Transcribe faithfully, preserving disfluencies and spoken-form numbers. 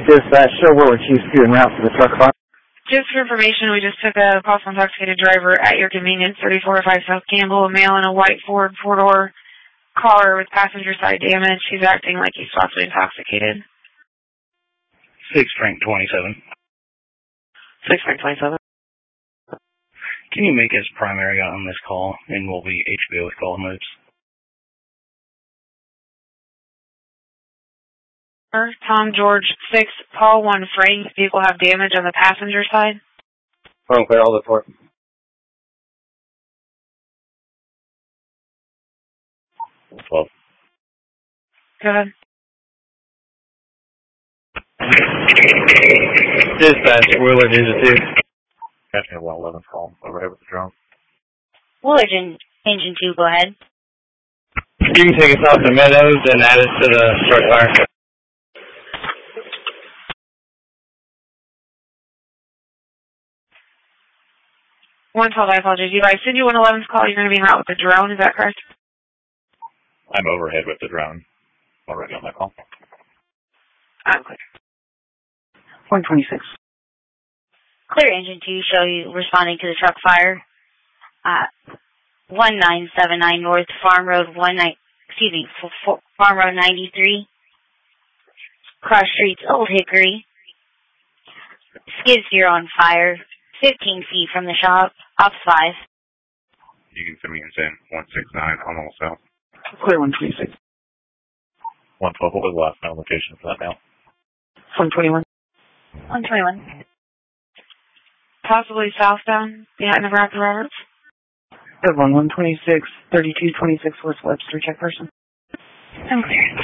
Dispatch, show where Chief two en route to the truck fire. Just for information, we just took a possible intoxicated driver at your convenience, thirty-four oh five South Campbell, a male in a white Ford four-door car with passenger side damage. He's acting like he's possibly intoxicated. Six Frank twenty-seven. Six Frank twenty-seven. Can you make us primary on this call, and we'll be H B O with call moves? Tom George six, Paul one Frank. Vehicle have damage on the passenger side. Phone clear, all the port. twelve. Go ahead. Dispatch, Willard, Engine two. Catching a one eleven call. Overhead with the drone. Willard, Engine two, go ahead. You can take us off the Meadows and add us to the truck fire. one twelve, I apologize. If I send you one eleven's call, you're going to be en route with the drone, is that correct? I'm overhead with the drone. Already on my call. I'm clear. one twenty-six. Clear, Engine two, show you responding to the truck fire. Uh, one nine seven nine North Farm Road one nine, excuse me, Farm Road ninety-three. Cross Streets, Old Hickory. Skid steer on fire. fifteen feet from the shop. Ops five. You can send me in one six nine on all south. Clear one twenty-six. one twelve, what was the last known location for that now? one twenty-one. one twenty-one. Possibly southbound, behind the Rapid Roberts. Third one, one twenty-six, thirty-two twenty-six West Webster, check person. I'm clear.